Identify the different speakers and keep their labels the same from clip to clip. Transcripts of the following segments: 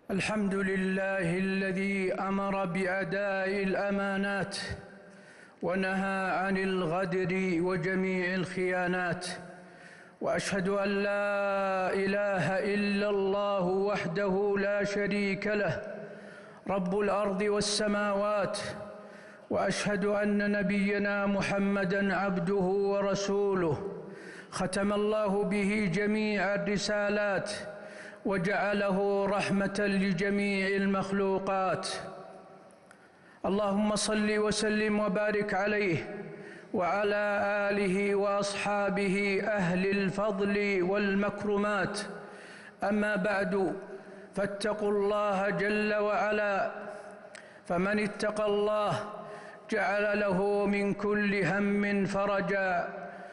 Speaker 1: الحمد لله الذي أمر بأداء الأمانات ونهى عن الغدر وجميع الخيانات، وأشهد أن لا إله إلا الله وحده لا شريك له رب الأرض والسماوات، وأشهد أن نبينا محمدًا عبده ورسوله ختم الله به جميع الرسالات وجعله رحمة لجميع المخلوقات. اللهم صل وسلم وبارك عليه وعلى آله وأصحابه أهل الفضل والمكرمات. أما بعد، فاتقوا الله جل وعلا، فمن اتقى الله جعل له من كل هم فرجا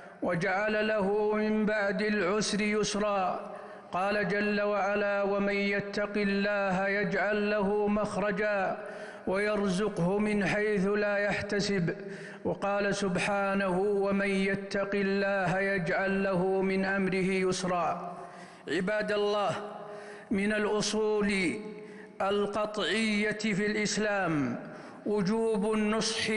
Speaker 1: وجعل له من بعد العسر يسرا. قال جل وعلا: ومن يتق الله يجعل له مخرجا ويرزقه من حيث لا يحتسب. وقال سبحانه: ومن يتق الله يجعل له من أمره يسرا. عباد الله، من الأصول القطعية في الإسلام وجوب النصح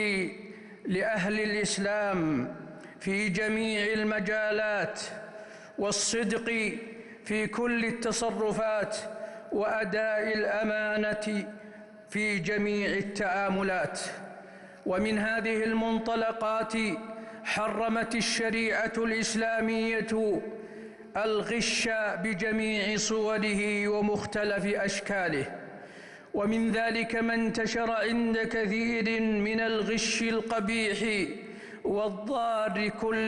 Speaker 1: لأهل الإسلام في جميع المجالات، والصدق في كل التصرفات، وأداء الأمانة في جميع التعاملات. ومن هذه المنطلقات حرمت الشريعة الإسلامية الغش بجميع صوره ومختلف أشكاله، ومن ذلك ما انتشر عند كثير من الغش القبيح والضار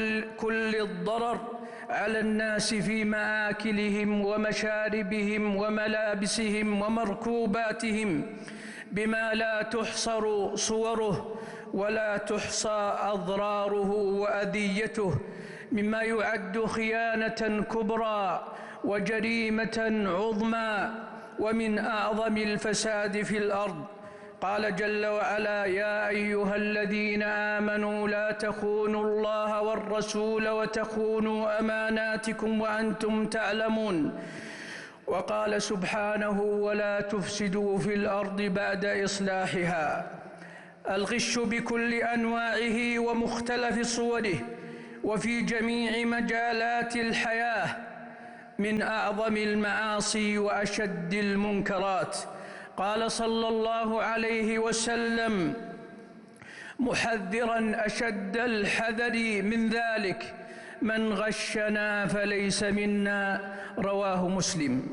Speaker 1: كل الضرر على الناس في مآكلهم ومشاربهم وملابسهم ومركوباتهم، بما لا تحصر صوره ولا تحصى أضراره وأذيته، مما يعد خيانة كبرى وجريمة عظمى ومن أعظم الفساد في الأرض. قال جل وعلا: يا أيها الذين آمنوا لا تخونوا الله والرسول وتخونوا أماناتكم وأنتم تعلمون. وقال سبحانه: ولا تفسدوا في الأرض بعد إصلاحها. الغش بكل أنواعه ومختلف صوره وفي جميع مجالات الحياة من أعظم المعاصي وأشد المنكرات. قال صلى الله عليه وسلم محذرا أشد الحذر من ذلك: من غشنا فليس منا. رواه مسلم.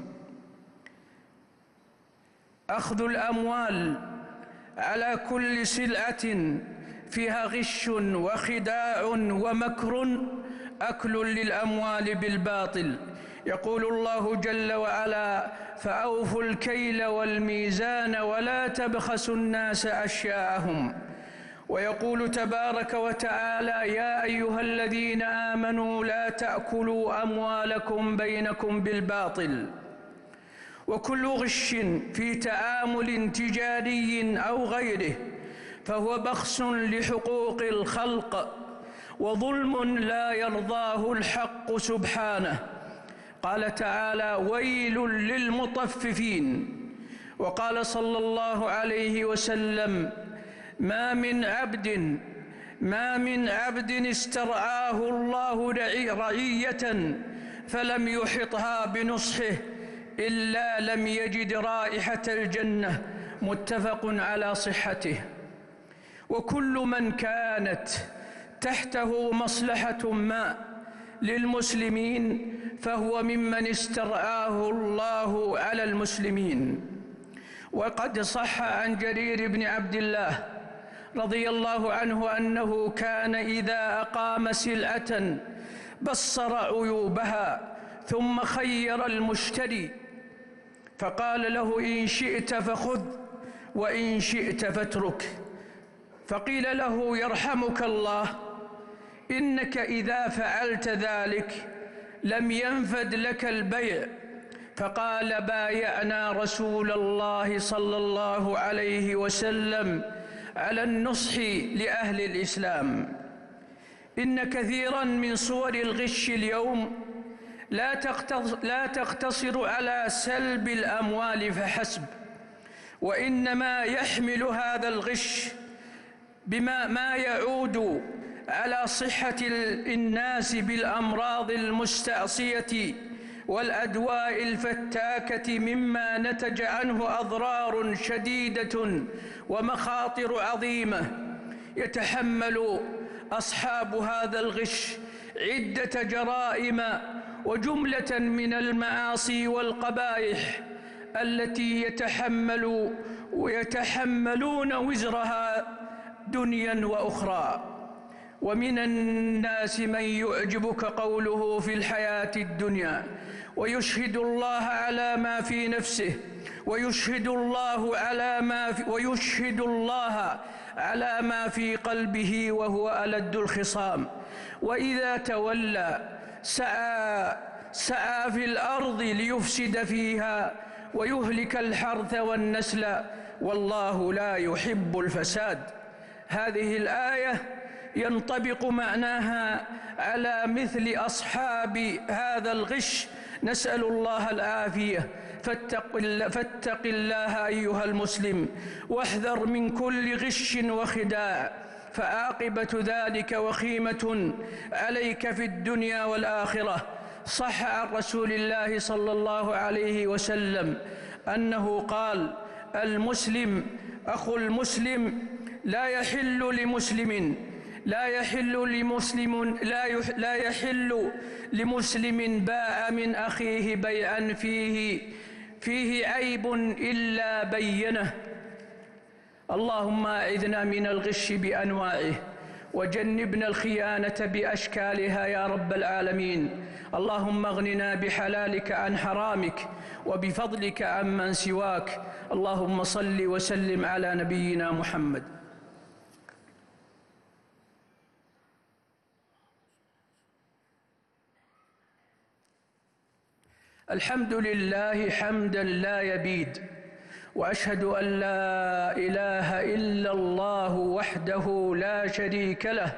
Speaker 1: أخذ الأموال على كل سلعة فيها غش وخداع ومكر أكل للأموال بالباطل. يقول الله جل وعلا: فأوفوا الكيل والميزان ولا تبخسوا الناس أشياءهم. ويقول تبارك وتعالى: يا أيها الذين آمنوا لا تأكلوا أموالكم بينكم بالباطل. وكل غش في تعامل تجاري أو غيره فهو بخس لحقوق الخلق وظلم لا يرضاه الحق سبحانه. قال تعالى: ويل للمطففين. وقال صلى الله عليه وسلم: ما من عبد استرعاه الله رعية فلم يحطها بنصحه إلا لم يجد رائحة الجنة. متفق على صحته. وكل من كانت تحته مصلحة ما للمسلمين فهو ممن استرعاه الله على المسلمين. وقد صح عن جرير بن عبد الله رضي الله عنه أنه كان إذا أقام سلعة بصر عيوبها ثم خير المشتري فقال له: إن شئت فخذ وإن شئت فاترك. فقيل له: يرحمك الله، إنك إذا فعلت ذلك لم ينفد لك البيع. فقال: بايعنا رسول الله صلى الله عليه وسلم على النصح لأهل الإسلام. إن كثيرا من صور الغش اليوم لا تقتصر على سلب الأموال فحسب، وإنما يحمل هذا الغش ما يعود على صحة الناس بالأمراض المستعصية والأدواء الفتاكة، مما نتج عنه أضرار شديدة ومخاطر عظيمة. يتحمل أصحاب هذا الغش عدة جرائم وجملة من المعاصي والقبائح التي يتحملون وزرها دنيا وأخرى. ومن الناس من يعجبك قوله في الحياة الدنيا ويشهد الله على ما في نفسه ويشهد الله على ما في قلبه وهو ألد الخصام، وإذا تولى سعى في الأرض ليفسد فيها ويهلك الحرث والنسل، والله لا يحب الفساد. هذه الآية ينطبق معناها على مثل أصحاب هذا الغش، نسأل الله العافية. فاتق الله أيها المسلم، واحذر من كل غش وخداع، فعاقبة ذلك وخيمة عليك في الدنيا والآخرة. صح عن رسول الله صلى الله عليه وسلم أنه قال: المسلم أخو المسلم، لا يحل لمسلم باع من أخيه بيعا فيه عيب إلا بينه. اللهم أعذنا من الغش بأنواعه، وجنبنا الخيانة بأشكالها يا رب العالمين. اللهم اغننا بحلالك عن حرامك، وبفضلك عمن سواك. اللهم صل وسلم على نبينا محمد. الحمد لله حمدا لا يبيد، وأشهد أن لا إله إلا الله وحده لا شريك له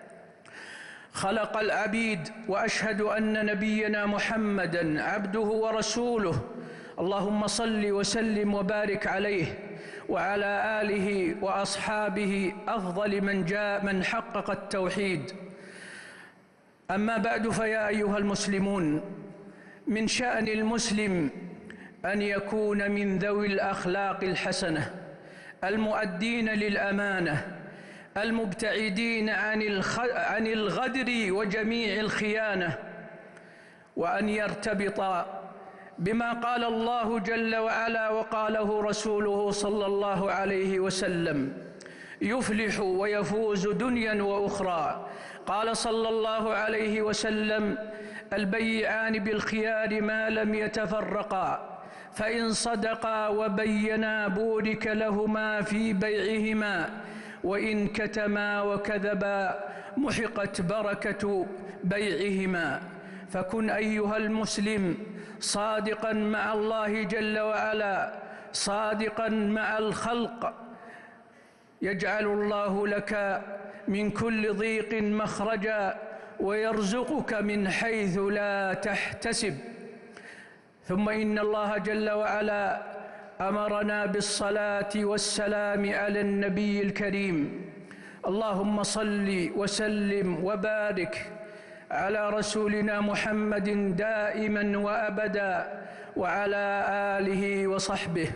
Speaker 1: خلق العبيد، وأشهد أن نبينا محمدًا عبده ورسوله. اللهم صل وسلم وبارك عليه وعلى آله وأصحابه أفضل من حقق التوحيد. أما بعد، فيا أيها المسلمون، من شأن المسلم أن يكون من ذوي الأخلاق الحسنة المؤدين للأمانة، المبتعدين عن الغدر وجميع الخيانة، وأن يرتبط بما قال الله جل وعلا وقاله رسوله صلى الله عليه وسلم: يفلح ويفوز دنيا وأخرى. قال صلى الله عليه وسلم: البيعان بالخيار ما لم يتفرقا، فإن صدقا وبينا بورك لهما في بيعهما، وإن كتما وكذبا محقت بركة بيعهما. فكن أيها المسلم صادقا مع الله جل وعلا، صادقا مع الخلق، يجعل الله لك من كل ضيق مخرجا، ويرزقك من حيث لا تحتسب. ثم إن الله جل وعلا أمرنا بالصلاة والسلام على النبي الكريم. اللهم صل وسلم وبارك على رسولنا محمد دائما وأبدا، وعلى آله وصحبه.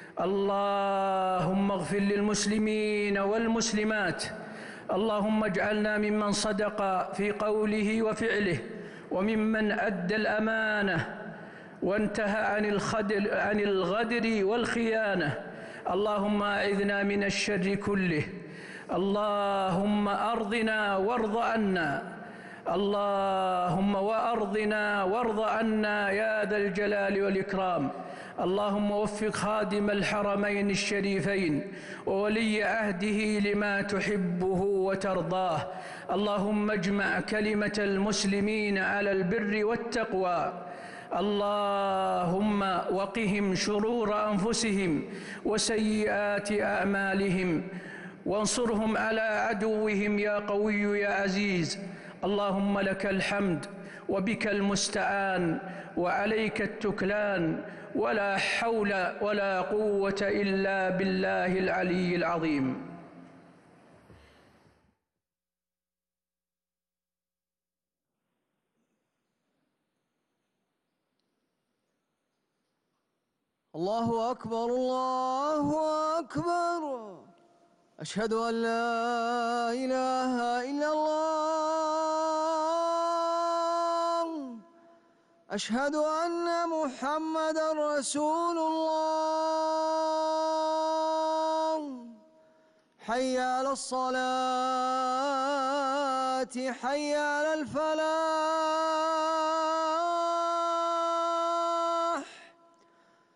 Speaker 1: اللهم اغفر للمسلمين والمسلمات، اللهم اجعلنا ممن صدق في قوله وفعله، وممن أدى الأمانة وانتهى عن الغدر والخيانة. اللهم أعذنا من الشر كله. اللهم أرضنا وارض عنا، اللهم وأرضنا وارض عنا يا ذا الجلال والإكرام. اللهم وفق خادم الحرمين الشريفين وولي عهده لما تحبه وترضاه. اللهم اجمع كلمة المسلمين على البر والتقوى. اللهم وقهم شرور أنفسهم وسيئات أعمالهم، وانصرهم على عدوهم يا قوي يا عزيز. اللهم لك الحمد وبك المستعان وعليك التكلان، ولا حول ولا قوة إلا بالله العلي العظيم.
Speaker 2: الله أكبر الله أكبر، أشهد أن لا إله إلا الله، أشهد أن محمدًا رسول الله. حي على الصلاة، حي على الفلاح.